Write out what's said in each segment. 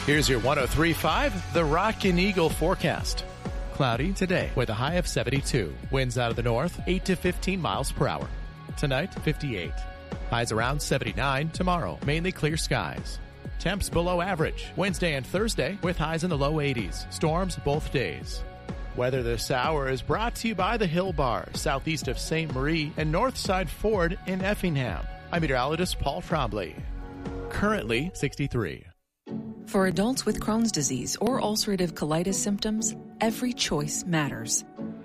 Here's your 103.5 The Rock and Eagle forecast. Cloudy today with a high of 72. Winds out of the north, 8 to 15 miles per hour. Tonight, 58. Highs around 79 tomorrow. Mainly clear skies. Temps below average. Wednesday and Thursday with highs in the low 80s. Storms both days. Weather this hour is brought to you by the Hill Bar, southeast of St. Marie and Northside Ford in Effingham. I'm meteorologist Paul Trombley. Currently 63. For adults with Crohn's disease or ulcerative colitis symptoms, every choice matters.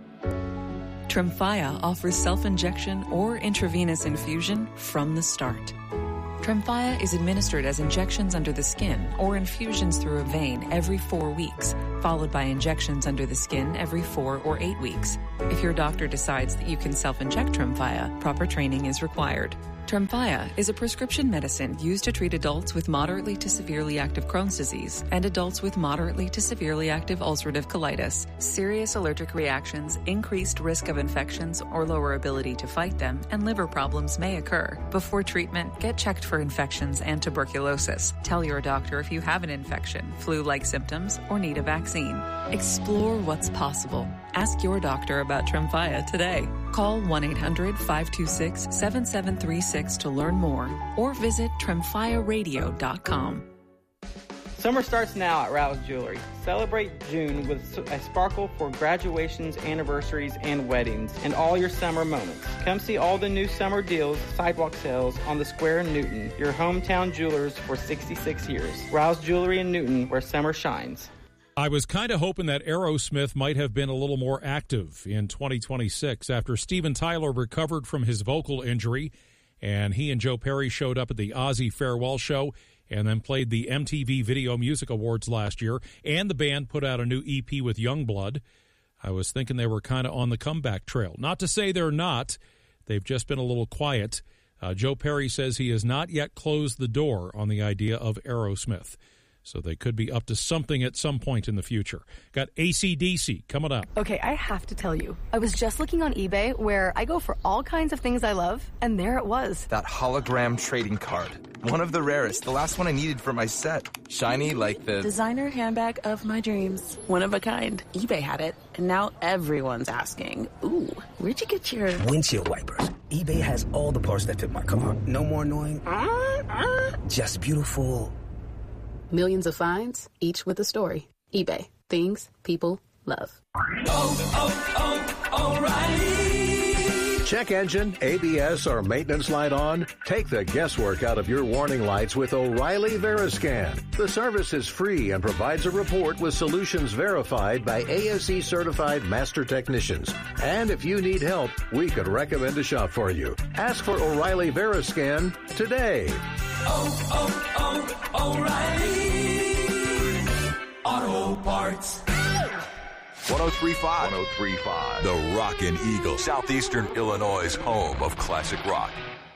Tremfya offers self-injection or intravenous infusion from the start. Tremfya is administered as injections under the skin or infusions through a vein every 4 weeks, followed by injections under the skin every 4 or 8 weeks. If your doctor decides that you can self-inject Tremfya, proper training is required. Tremfya is a prescription medicine used to treat adults with moderately to severely active Crohn's disease and adults with moderately to severely active ulcerative colitis. Serious allergic reactions, increased risk of infections or lower ability to fight them, and liver problems may occur. Before treatment, get checked for infections and tuberculosis. Tell your doctor if you have an infection, flu-like symptoms, or need a vaccine. Explore what's possible. Ask your doctor about Tremfya today. Call 1-800-526-7736 to learn more or visit tremfyaradio.com. Summer starts now at Rouse Jewelry. Celebrate June with a sparkle for graduations, anniversaries, and weddings, and all your summer moments. Come see all the new summer deals, sidewalk sales on the Square in Newton, your hometown jewelers for 66 years. Rouse Jewelry in Newton, where summer shines. I was kind of hoping that Aerosmith might have been a little more active in 2026 after Steven Tyler recovered from his vocal injury, and he and Joe Perry showed up at the Ozzy farewell show and then played the MTV Video Music Awards last year, and the band put out a new EP with Youngblood. I was thinking they were kind of on the comeback trail. Not to say they're not. They've just been a little quiet. Joe Perry says he has not yet closed the door on the idea of Aerosmith. So they could be up to something at some point in the future. Got AC/DC coming up. Okay, I have to tell you. I was just looking on eBay where I go for all kinds of things I love, and there it was. That hologram trading card. One of the rarest. The last one I needed for my set. Shiny like the... designer handbag of my dreams. One of a kind. eBay had it, and now everyone's asking, ooh, where'd you get your... windshield wipers. eBay has all the parts that fit my car. No more annoying. Just beautiful... Millions of finds, each with a story. eBay. Things people love. O'Reilly. Check engine, ABS, or maintenance light on? Take the guesswork out of your warning lights with O'Reilly Veriscan. The service is free and provides a report with solutions verified by ASE certified master technicians. And if you need help, we could recommend a shop for you. Ask for O'Reilly Veriscan today. O'Reilly Auto Parts. 103.5. The Rockin' Eagle, Southeastern Illinois' home of classic rock.